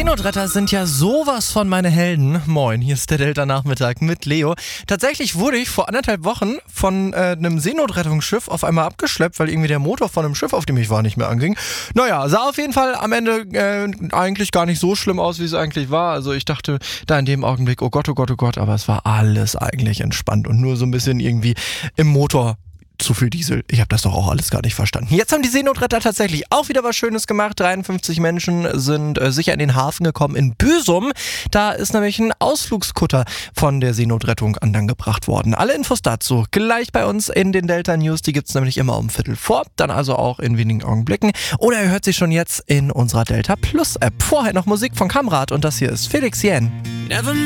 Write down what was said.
Seenotretter sind ja sowas von meine Helden. Moin, hier ist der Delta-Nachmittag mit Leo. Tatsächlich wurde ich vor 1,5 Wochen von einem Seenotrettungsschiff auf einmal abgeschleppt, weil irgendwie der Motor von einem Schiff, auf dem ich war, nicht mehr anging. Naja, sah auf jeden Fall am Ende eigentlich gar nicht so schlimm aus, wie es eigentlich war. Also ich dachte da in dem Augenblick, oh Gott, aber es war alles eigentlich entspannt und nur so ein bisschen irgendwie im Motor zu viel Diesel. Ich habe das doch auch alles gar nicht verstanden. Jetzt haben die Seenotretter tatsächlich auch wieder was Schönes gemacht. 53 Menschen sind sicher in den Hafen gekommen in Büsum. Da ist nämlich ein Ausflugskutter von der Seenotrettung angebracht worden. Alle Infos dazu gleich bei uns in den Delta News. Die gibt's nämlich immer um 3:15, dann also auch in wenigen Augenblicken. Oder ihr hört sie schon jetzt in unserer Delta Plus App. Vorher noch Musik von Kamrat und das hier ist Felix Jähn. Never